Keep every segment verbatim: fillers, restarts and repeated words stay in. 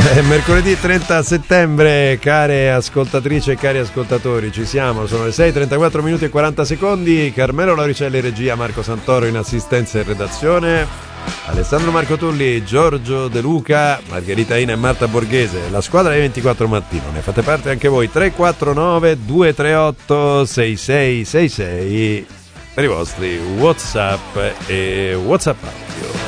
È mercoledì trenta settembre, care ascoltatrici e cari ascoltatori, ci siamo, sono le sei e trentaquattro minuti e quaranta secondi. Carmelo Lauricelli, regia, Marco Santoro in assistenza e redazione, Alessandro Marco Tulli, Giorgio De Luca, Margherita Ina e Marta Borghese, la squadra dei ventiquattro Mattino. Ne fate parte anche voi, tre quattro nove due tre otto sei sei sei sei per i vostri WhatsApp e WhatsApp audio.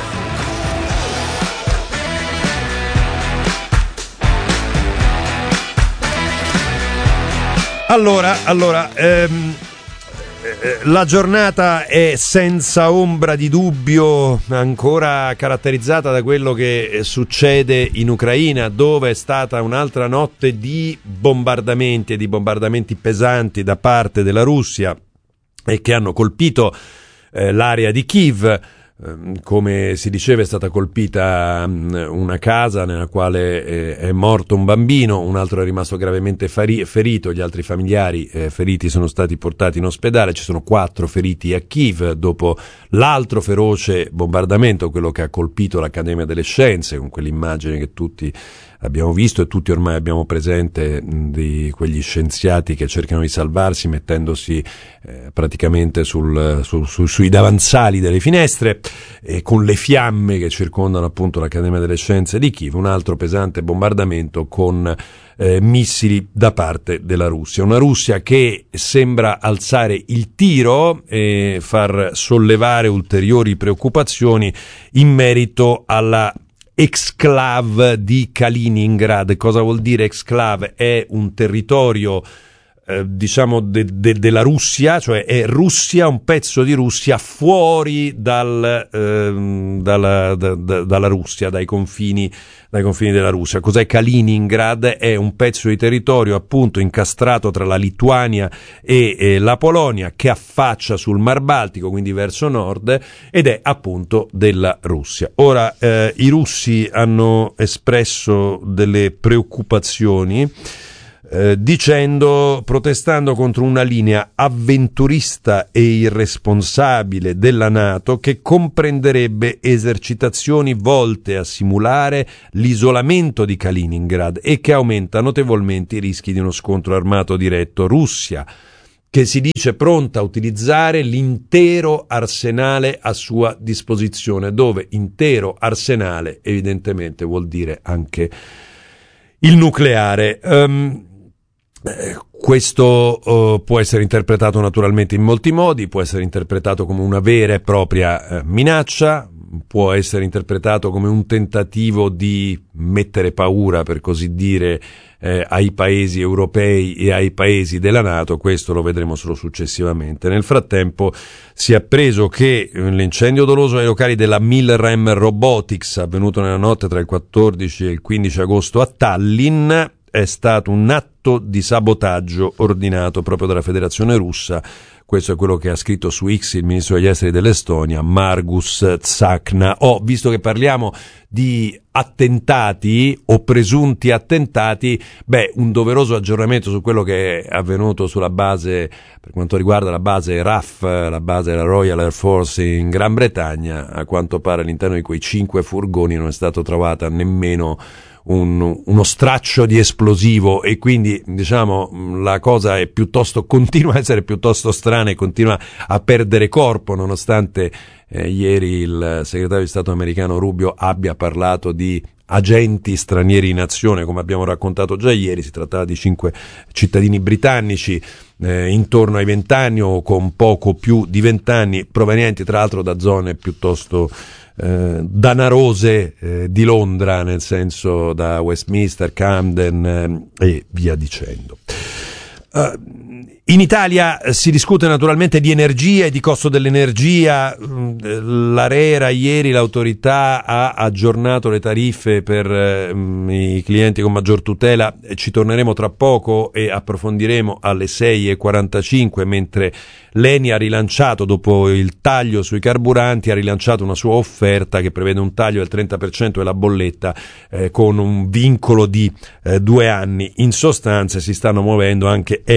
Allora, allora ehm, la giornata è senza ombra di dubbio ancora caratterizzata da quello che succede in Ucraina, dove è stata un'altra notte di bombardamenti e di bombardamenti pesanti da parte della Russia e che hanno colpito eh, l'area di Kiev. Come si diceva, è stata colpita una casa nella quale è morto un bambino, un altro è rimasto gravemente ferito, gli altri familiari feriti sono stati portati in ospedale, ci sono quattro feriti a Kiev dopo l'altro feroce bombardamento, quello che ha colpito l'Accademia delle Scienze, con quell'immagine che tutti abbiamo visto e tutti ormai abbiamo presente di quegli scienziati che cercano di salvarsi mettendosi eh, praticamente sul, sul, su, sui davanzali delle finestre e con le fiamme che circondano appunto l'Accademia delle Scienze di Kiev. Un altro pesante bombardamento con eh, missili da parte della Russia, una Russia che sembra alzare il tiro e far sollevare ulteriori preoccupazioni in merito alla exclave di Kaliningrad. Cosa vuol dire exclave? È un territorio eh, diciamo de, de, della Russia, cioè è Russia, un pezzo di Russia fuori dal, eh, dalla, da, da, dalla Russia, dai confini, dai confini della Russia. Cos'è Kaliningrad? È un pezzo di territorio appunto incastrato tra la Lituania e, e la Polonia, che affaccia sul Mar Baltico, quindi verso nord, ed è appunto della Russia. Ora eh, i russi hanno espresso delle preoccupazioni Eh, dicendo, protestando contro una linea avventurista e irresponsabile della NATO che comprenderebbe esercitazioni volte a simulare l'isolamento di Kaliningrad e che aumenta notevolmente i rischi di uno scontro armato diretto. Russia che si dice pronta a utilizzare l'intero arsenale a sua disposizione, dove intero arsenale evidentemente vuol dire anche il nucleare. Um, Questo uh, può essere interpretato naturalmente in molti modi, può essere interpretato come una vera e propria uh, minaccia, può essere interpretato come un tentativo di mettere paura, per così dire, eh, ai paesi europei e ai paesi della NATO. Questo lo vedremo solo successivamente. Nel frattempo si è appreso che l'incendio doloso ai locali della Milrem Robotics, avvenuto nella notte tra il quattordici e il quindici agosto a Tallinn, è stato un atto di sabotaggio ordinato proprio dalla Federazione Russa. Questo è quello che ha scritto su X il ministro degli esteri dell'Estonia, Margus Tsakna. Oh, visto che parliamo di attentati o presunti attentati, beh, un doveroso aggiornamento su quello che è avvenuto sulla base, per quanto riguarda la base R A F, la base della Royal Air Force in Gran Bretagna. A quanto pare all'interno di quei cinque furgoni non è stato trovata nemmeno Un, uno straccio di esplosivo, e quindi diciamo la cosa è piuttosto, continua a essere piuttosto strana e continua a perdere corpo, nonostante eh, ieri il segretario di Stato americano Rubio abbia parlato di agenti stranieri in azione. Come abbiamo raccontato già ieri, si trattava di cinque cittadini britannici eh, intorno ai vent'anni o con poco più di vent'anni, provenienti tra l'altro da zone piuttosto Eh, danarose eh, di Londra, nel senso da Westminster, Camden eh, e via dicendo. Uh, in Italia si discute naturalmente di energia e di costo dell'energia. L'ARERA ieri, l'autorità, ha aggiornato le tariffe per um, i clienti con maggior tutela. Ci torneremo tra poco e approfondiremo alle sei e quarantacinque, mentre l'Eni ha rilanciato, dopo il taglio sui carburanti, ha rilanciato una sua offerta che prevede un taglio del trenta per cento della bolletta eh, con un vincolo di eh, due anni. In sostanza si stanno muovendo anche Enel e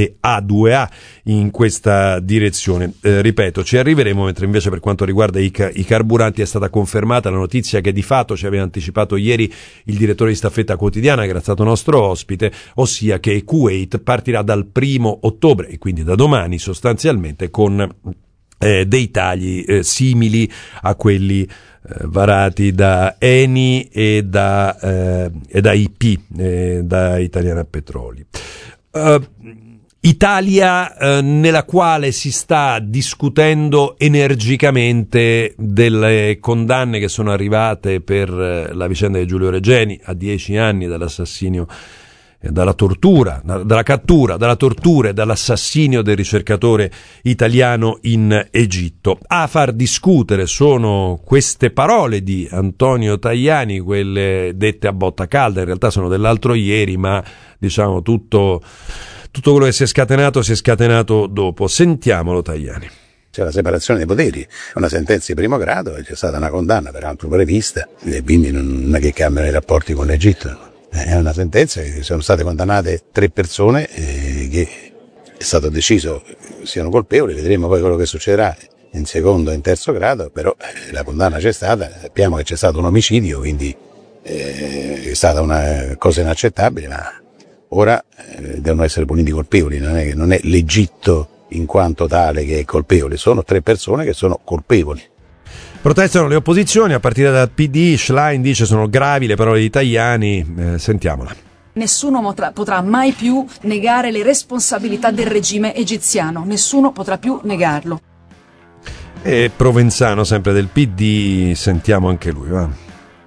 e A due A in questa direzione. Eh, ripeto, ci arriveremo, mentre invece per quanto riguarda i, ca- i carburanti è stata confermata la notizia che di fatto ci aveva anticipato ieri il direttore di Staffetta Quotidiana, che era stato nostro ospite, ossia che Kuwait partirà dal primo ottobre e quindi da domani sostanzialmente con eh, dei tagli eh, simili a quelli eh, varati da Eni e da, eh, e da I P, eh, da Italiana Petroli. Uh, Italia eh, nella quale si sta discutendo energicamente delle condanne che sono arrivate per eh, la vicenda di Giulio Regeni a dieci anni dall'assassinio, eh, dalla tortura, da, dalla cattura, dalla tortura e dall'assassinio del ricercatore italiano in Egitto. A far discutere sono queste parole di Antonio Tajani, quelle dette a botta calda, in realtà sono dell'altro ieri, ma diciamo tutto... Tutto quello che si è scatenato si è scatenato dopo. Sentiamolo Tajani. C'è la separazione dei poteri, una sentenza di primo grado e c'è stata una condanna peraltro prevista e quindi non è che cambiano i rapporti con l'Egitto. È una sentenza che sono state condannate tre persone eh, che è stato deciso siano colpevoli, vedremo poi quello che succederà in secondo e in terzo grado, però eh, la condanna c'è stata, sappiamo che c'è stato un omicidio, quindi eh, è stata una cosa inaccettabile, ma ora eh, devono essere puniti i colpevoli, non è, non è l'Egitto in quanto tale che è colpevole, sono tre persone che sono colpevoli. Protestano le opposizioni, a partire dal P D, Schlein dice sono gravi le parole di Tajani, eh, sentiamola. Nessuno potrà, potrà mai più negare le responsabilità del regime egiziano, nessuno potrà più negarlo. E Provenzano, sempre del P D, sentiamo anche lui, va.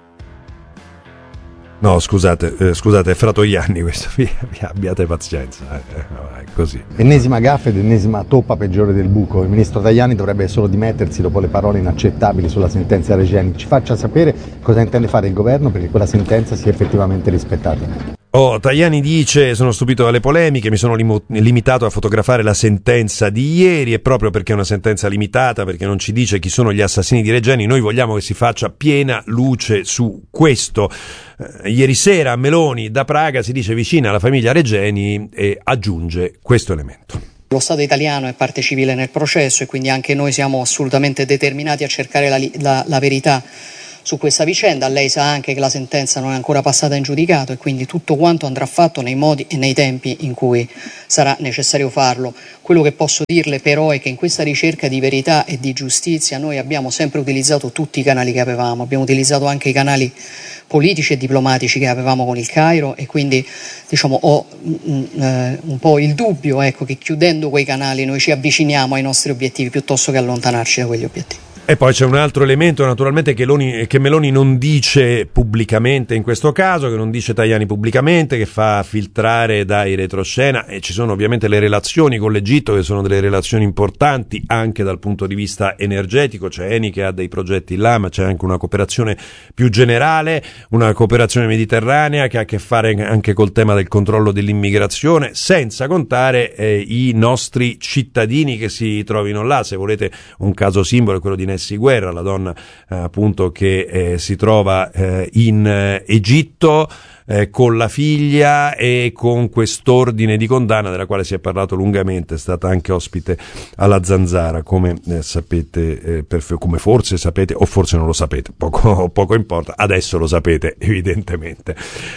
No, scusate, eh, scusate, è Fratoianni questo, vi, vi abbiate pazienza, eh, no, è così. Ennesima gaffa ed ennesima toppa peggiore del buco. Il ministro Tajani dovrebbe solo dimettersi dopo le parole inaccettabili sulla sentenza Regeni. Ci faccia sapere cosa intende fare il governo perché quella sentenza sia effettivamente rispettata. Oh, Tajani dice, sono stupito dalle polemiche, mi sono lim- limitato a fotografare la sentenza di ieri e proprio perché è una sentenza limitata, perché non ci dice chi sono gli assassini di Regeni, noi vogliamo che si faccia piena luce su questo. Eh, ieri sera Meloni da Praga si dice vicina alla famiglia Regeni e aggiunge questo elemento. Lo Stato italiano è parte civile nel processo e quindi anche noi siamo assolutamente determinati a cercare la, la, la verità su questa vicenda. Lei sa anche che la sentenza non è ancora passata in giudicato e quindi tutto quanto andrà fatto nei modi e nei tempi in cui sarà necessario farlo. Quello che posso dirle però è che in questa ricerca di verità e di giustizia noi abbiamo sempre utilizzato tutti i canali che avevamo, abbiamo utilizzato anche i canali politici e diplomatici che avevamo con il Cairo e quindi diciamo ho mh, eh, un po' il dubbio ecco, che chiudendo quei canali noi ci avviciniamo ai nostri obiettivi piuttosto che allontanarci da quegli obiettivi. E poi c'è un altro elemento naturalmente che, Loni, che Meloni non dice pubblicamente in questo caso, che non dice Tajani pubblicamente, che fa filtrare dai retroscena, e ci sono ovviamente le relazioni con l'Egitto che sono delle relazioni importanti anche dal punto di vista energetico. C'è Eni che ha dei progetti là, ma c'è anche una cooperazione più generale, una cooperazione mediterranea che ha a che fare anche col tema del controllo dell'immigrazione, senza contare eh, i nostri cittadini che si trovino là. Se volete un caso simbolo è quello di Nessi Guerra, la donna eh, appunto che eh, si trova eh, in eh, Egitto eh, con la figlia e con quest'ordine di condanna della quale si è parlato lungamente. È stata anche ospite alla Zanzara, come eh, sapete, eh, per, come forse sapete o forse non lo sapete, poco, poco importa, adesso lo sapete evidentemente.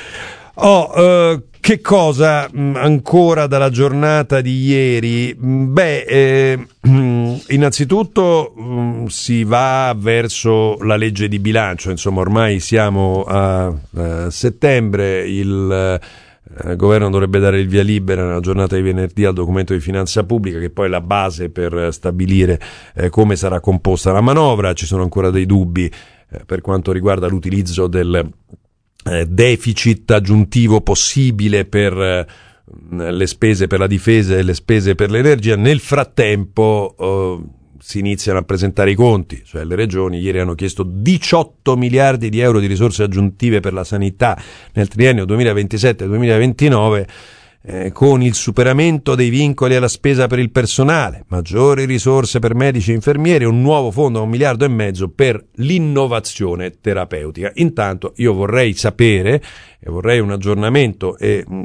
Oh, uh, che cosa mh, ancora dalla giornata di ieri? Beh, eh, innanzitutto mh, si va verso la legge di bilancio, insomma ormai siamo a, a settembre, il eh, governo dovrebbe dare il via libera nella giornata di venerdì al documento di finanza pubblica, che poi è la base per stabilire eh, come sarà composta la manovra. Ci sono ancora dei dubbi eh, per quanto riguarda l'utilizzo del Eh, deficit aggiuntivo possibile per eh, le spese per la difesa e le spese per l'energia. Nel frattempo eh, si iniziano a presentare i conti, cioè le regioni ieri hanno chiesto diciotto miliardi di euro di risorse aggiuntive per la sanità nel triennio duemilaventisette duemilaventinove, Eh, con il superamento dei vincoli alla spesa per il personale, maggiori risorse per medici e infermieri e un nuovo fondo a un miliardo e mezzo per l'innovazione terapeutica. Intanto io vorrei sapere e vorrei un aggiornamento e mh,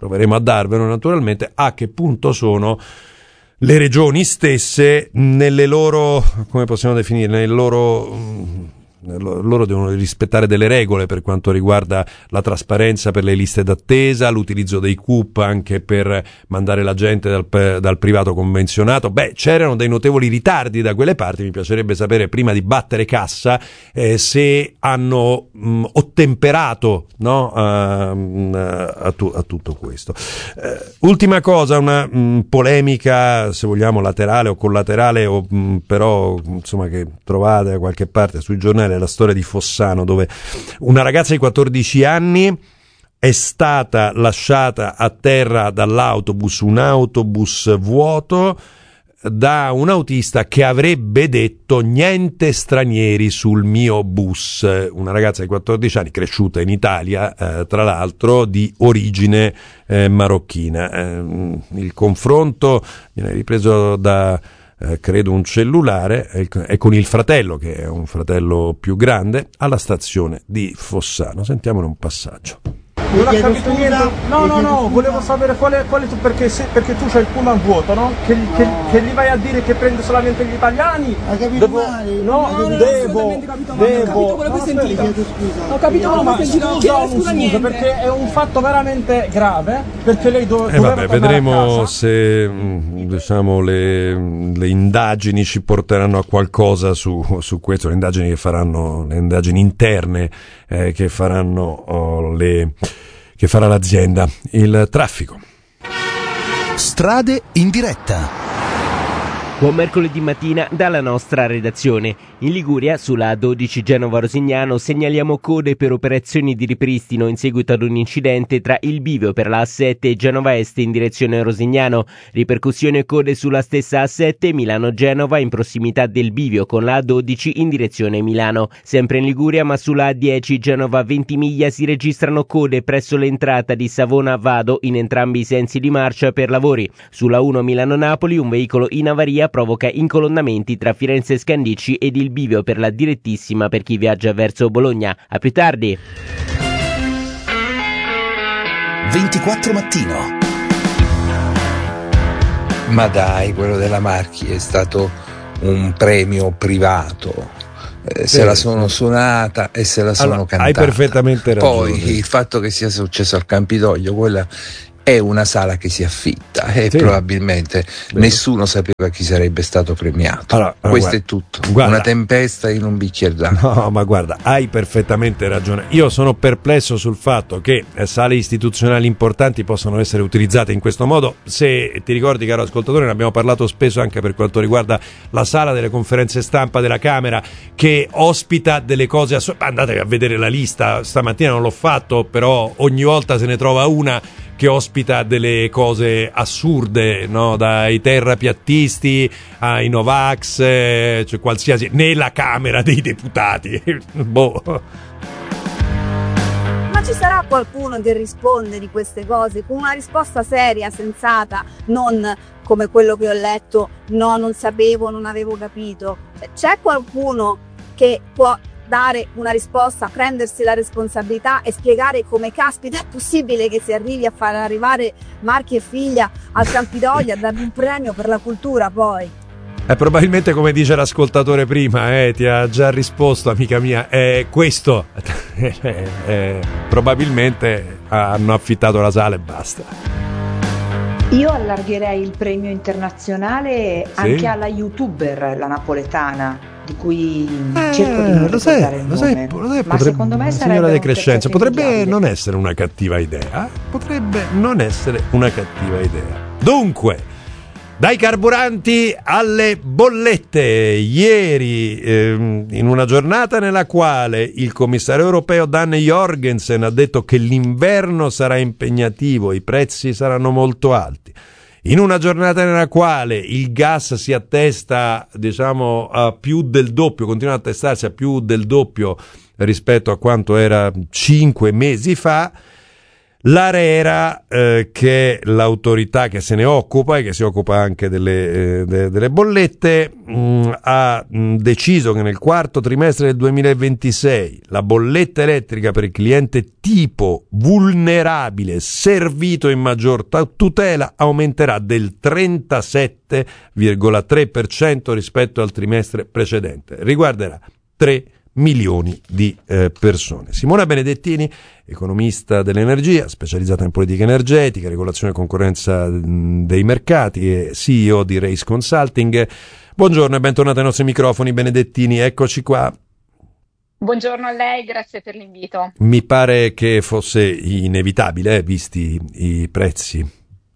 proveremo a darvelo naturalmente, a che punto sono le regioni stesse nelle loro, come possiamo definire, nelle loro... loro devono rispettare delle regole per quanto riguarda la trasparenza per le liste d'attesa, l'utilizzo dei C U P anche per mandare la gente dal, dal privato convenzionato. Beh, c'erano dei notevoli ritardi da quelle parti. Mi piacerebbe sapere, prima di battere cassa, eh, se hanno mh, ottemperato, no, a, a, tu, a tutto questo. Eh, ultima cosa, una mh, polemica, se vogliamo, laterale o collaterale, o mh, però insomma che trovate da qualche parte sui giornali, la storia di Fossano, dove una ragazza di quattordici anni è stata lasciata a terra dall'autobus, un autobus vuoto, da un autista che avrebbe detto niente stranieri sul mio bus. Una ragazza di quattordici anni, cresciuta in Italia, eh, tra l'altro di origine eh, marocchina. Eh, il confronto viene ripreso da Eh, credo un cellulare, è con il fratello, che è un fratello più grande, alla stazione di Fossano. Sentiamone un passaggio. Non ho capito niente. No, no, no, volevo sapere quale, quale tu, perché, se, perché tu c'hai il pullman vuoto, no? Che, che, che gli vai a dire che prende solamente gli italiani? Hai capito devo, male? No, no, no, devo, capito devo. Ho capito quello che hai sentito. Ho capito quello che hai sentito. Scusa, non scusa, niente. Perché è un fatto veramente grave, perché lei do, eh doveva vabbè, tornare vedremo a casa. se diciamo le, le indagini ci porteranno a qualcosa su, su questo, le indagini che faranno, le indagini interne eh, che faranno oh, le che farà l'azienda. Il traffico. Strade in diretta. Buon mercoledì mattina dalla nostra redazione. In Liguria, sulla A dodici Genova-Rosignano, segnaliamo code per operazioni di ripristino in seguito ad un incidente tra il bivio per la A sette e Genova Est in direzione Rosignano. Ripercussioni e code sulla stessa A sette Milano-Genova in prossimità del bivio con la A dodici in direzione Milano. Sempre in Liguria, ma sulla A dieci Genova-Ventimiglia si registrano code presso l'entrata di Savona-Vado in entrambi i sensi di marcia per lavori. Sulla uno Milano-Napoli un veicolo in avaria provoca incolonnamenti tra Firenze Scandicci ed il bivio per la direttissima per chi viaggia verso Bologna. A più tardi. ventiquattro mattino. Ma dai, quello della Marchi è stato un premio privato. Eh, se sì, la sono suonata e se la sono allora, cantata. Hai perfettamente ragione. Poi il fatto che sia successo al Campidoglio, quella è una sala che si affitta e sì, probabilmente vero, nessuno sapeva chi sarebbe stato premiato. Allora, allora, questo guarda, è tutto, guarda, una tempesta in un bicchiere d'acqua. No, ma guarda, hai perfettamente ragione. Io sono perplesso sul fatto che sale istituzionali importanti possano essere utilizzate in questo modo. Se ti ricordi, caro ascoltatore, ne abbiamo parlato spesso anche per quanto riguarda la sala delle conferenze stampa della Camera, che ospita delle cose ass- andate a vedere la lista, stamattina non l'ho fatto, però ogni volta se ne trova una che ospita delle cose assurde, no? Dai terrapiattisti ai Novax, eh, cioè qualsiasi, nella Camera dei Deputati. Boh. Ma ci sarà qualcuno che risponde di queste cose con una risposta seria, sensata, non come quello che ho letto, no, non sapevo, non avevo capito. C'è qualcuno che può dare una risposta, prendersi la responsabilità e spiegare come caspita è possibile che si arrivi a far arrivare Marchi e figlia al Campidoglio a dargli un premio per la cultura poi. Eh, probabilmente, come dice l'ascoltatore prima, eh, ti ha già risposto, amica mia, è questo. eh, eh, probabilmente hanno affittato la sala e basta. Io allargherei il premio internazionale sì, anche alla youtuber, la napoletana, di cui eh, cerco di non lo sai, ricordare il lo nome. sai, lo sai, ma potrebbe, secondo me signora sarebbe De Crescenzo, potrebbe invidiabile. non essere una cattiva idea, potrebbe non essere una cattiva idea. Dunque, dai carburanti alle bollette. Ieri, ehm, in una giornata nella quale il commissario europeo Dan Jorgensen ha detto che l'inverno sarà impegnativo, i prezzi saranno molto alti, in una giornata nella quale il gas si attesta, diciamo, a più del doppio, continua a attestarsi a più del doppio rispetto a quanto era cinque mesi fa, L'ARERA, eh, che è l'autorità che se ne occupa e che si occupa anche delle, eh, de, delle bollette, mh, ha mh, deciso che nel quarto trimestre del duemilaventisei la bolletta elettrica per il cliente tipo vulnerabile servito in maggior tutela aumenterà del trentasette virgola tre per cento rispetto al trimestre precedente. Riguarderà tre milioni di eh, persone. Simona Benedettini, economista dell'energia, specializzata in politica energetica, regolazione e concorrenza mh, dei mercati e C E O di Race Consulting. Buongiorno e bentornata ai nostri microfoni, Benedettini, eccoci qua. Buongiorno a lei, grazie per l'invito. Mi pare che fosse inevitabile, eh, visti i prezzi.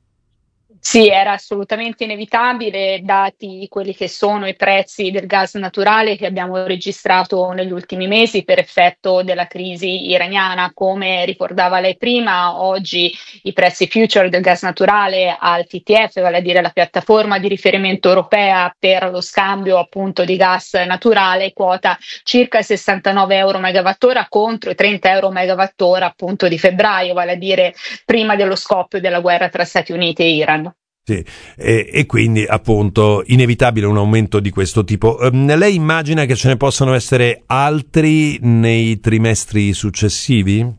Sì, era assolutamente inevitabile, dati quelli che sono i prezzi del gas naturale che abbiamo registrato negli ultimi mesi per effetto della crisi iraniana. Come ricordava lei prima, oggi i prezzi future del gas naturale al T T F, vale a dire la piattaforma di riferimento europea per lo scambio appunto di gas naturale, quota circa sessantanove euro megawattora contro i trenta euro megawattora appunto di febbraio, vale a dire prima dello scoppio della guerra tra Stati Uniti e Iran. Sì, e, e quindi appunto inevitabile un aumento di questo tipo. Um, lei immagina che ce ne possano essere altri nei trimestri successivi?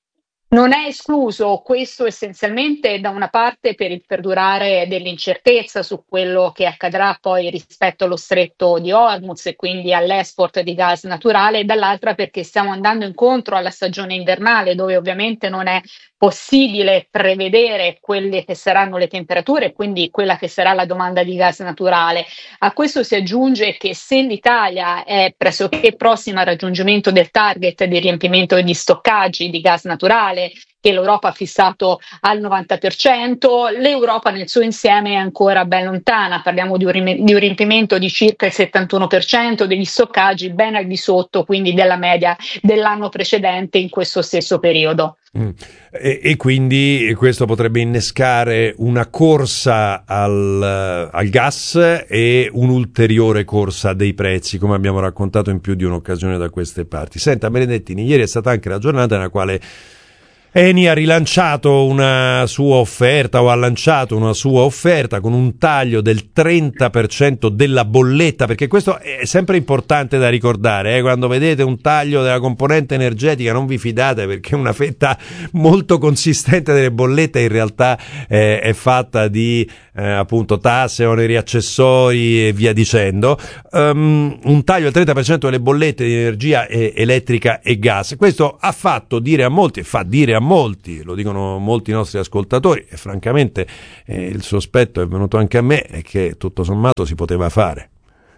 Non è escluso, questo essenzialmente da una parte per il perdurare dell'incertezza su quello che accadrà poi rispetto allo stretto di Hormuz e quindi all'export di gas naturale, e dall'altra perché stiamo andando incontro alla stagione invernale, dove ovviamente non è possibile prevedere quelle che saranno le temperature e quindi quella che sarà la domanda di gas naturale. A questo si aggiunge che se l'Italia è pressoché prossima al raggiungimento del target di riempimento degli stoccaggi di gas naturale, che l'Europa ha fissato al novanta per cento, l'Europa nel suo insieme è ancora ben lontana, parliamo di un, rim- di un riempimento di circa il settantuno per cento degli stoccaggi, ben al di sotto quindi della media dell'anno precedente in questo stesso periodo. Mm. E, e quindi questo potrebbe innescare una corsa al, al gas e un'ulteriore corsa dei prezzi, come abbiamo raccontato in più di un'occasione da queste parti. Senta Benedettini, ieri è stata anche la giornata nella quale Eni ha rilanciato una sua offerta o ha lanciato una sua offerta con un taglio del trenta per cento della bolletta, perché questo è sempre importante da ricordare, eh? Quando vedete un taglio della componente energetica non vi fidate, perché una fetta molto consistente delle bollette in realtà eh, è fatta di eh, appunto tasse, oneri accessori e via dicendo. Um, un taglio del trenta per cento delle bollette di energia e, elettrica e gas, questo ha fatto dire a molti, fa dire a a molti, lo dicono molti nostri ascoltatori e francamente eh, il sospetto è venuto anche a me, è che tutto sommato si poteva fare.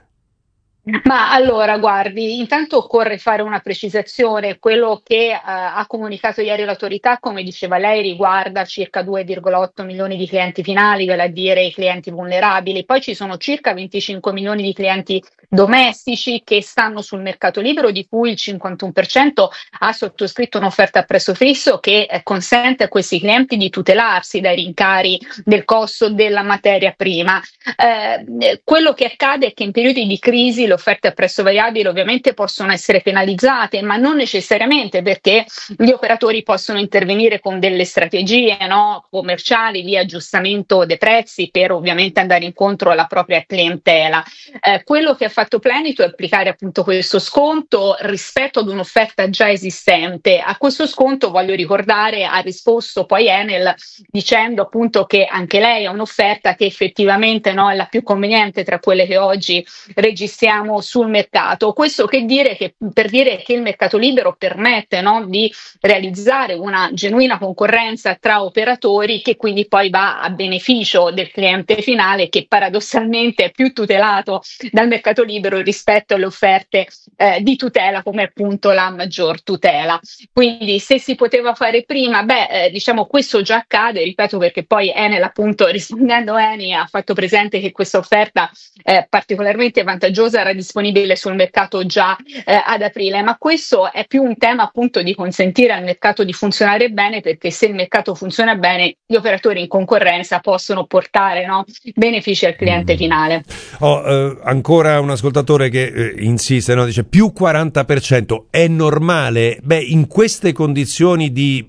Ma allora, guardi, intanto occorre fare una precisazione. Quello che eh, ha comunicato ieri l'autorità, come diceva lei, riguarda circa due virgola otto milioni di clienti finali, vale a dire i clienti vulnerabili. Poi ci sono circa venticinque milioni di clienti domestici che stanno sul mercato libero, di cui il cinquantuno per cento ha sottoscritto un'offerta a prezzo fisso che eh, consente a questi clienti di tutelarsi dai rincari del costo della materia prima. Eh, quello che accade è che in periodi di crisi le offerte a prezzo variabile ovviamente possono essere penalizzate, ma non necessariamente, perché gli operatori possono intervenire con delle strategie, no, commerciali di aggiustamento dei prezzi per ovviamente andare incontro alla propria clientela. Eh, quello che ha fatto Plenitude è applicare appunto questo sconto rispetto ad un'offerta già esistente. A questo sconto, voglio ricordare, ha risposto poi Enel dicendo appunto che anche lei ha un'offerta che effettivamente, no, è la più conveniente tra quelle che oggi registriamo sul mercato. Questo che dire che, per dire che il mercato libero permette, no, di realizzare una genuina concorrenza tra operatori, che quindi poi va a beneficio del cliente finale, che paradossalmente è più tutelato dal mercato libero rispetto alle offerte eh, di tutela, come appunto la maggior tutela. Quindi se si poteva fare prima, beh, eh, diciamo questo già accade, ripeto, perché poi Enel appunto, rispondendo a Eni, ha fatto presente che questa offerta eh, particolarmente vantaggiosa era disponibile sul mercato già eh, ad aprile, ma questo è più un tema appunto di consentire al mercato di funzionare bene, perché se il mercato funziona bene gli operatori in concorrenza possono portare, no, benefici al cliente finale. Oh, eh, ancora un ascoltatore che eh, insiste, no? Dice più quaranta per cento è normale? Beh, in queste condizioni di mh,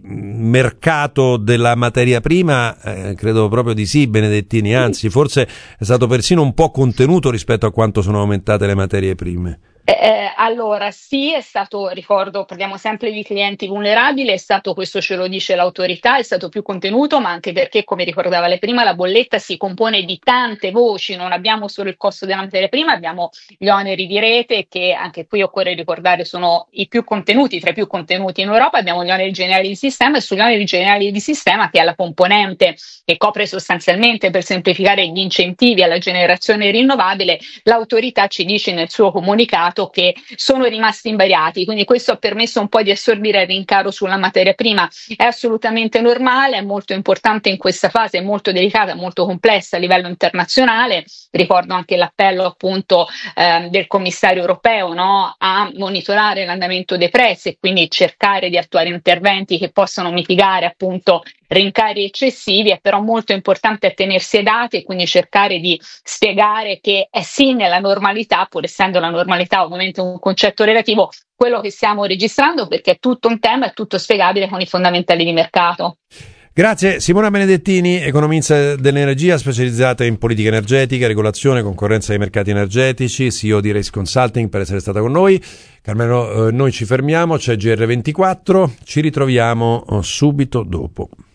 mercato della materia prima, eh, credo proprio di sì, Benedettini, anzi forse è stato persino un po' contenuto rispetto a quanto sono aumentate le materie prime. Eh, allora sì, è stato, ricordo, parliamo sempre di clienti vulnerabili, è stato, questo ce lo dice l'autorità, è stato più contenuto, ma anche perché, come ricordava lei prima, la bolletta si compone di tante voci, non abbiamo solo il costo della materia prima, abbiamo gli oneri di rete che anche qui occorre ricordare sono i più contenuti, tra i più contenuti in Europa, abbiamo gli oneri generali di sistema e sugli oneri generali di sistema, che è la componente che copre sostanzialmente, per semplificare, gli incentivi alla generazione rinnovabile, l'autorità ci dice nel suo comunicato che sono rimasti invariati, quindi questo ha permesso un po' di assorbire il rincaro sulla materia prima. È assolutamente normale, è molto importante in questa fase, è molto delicata, molto complessa a livello internazionale. Ricordo anche l'appello appunto eh, del commissario europeo, no, a monitorare l'andamento dei prezzi e quindi cercare di attuare interventi che possano mitigare appunto rincari eccessivi. È però molto importante attenersi ai dati e quindi cercare di spiegare che è sì nella normalità, pur essendo la normalità ovviamente un concetto relativo, quello che stiamo registrando, perché è tutto un tema, è tutto spiegabile con i fondamentali di mercato. Grazie. Simona Benedettini, economista dell'energia specializzata in politica energetica, regolazione, concorrenza dei mercati energetici, C E O di Race Consulting, per essere stata con noi. Carmelo, eh, noi ci fermiamo, c'è G R ventiquattro, ci ritroviamo subito dopo.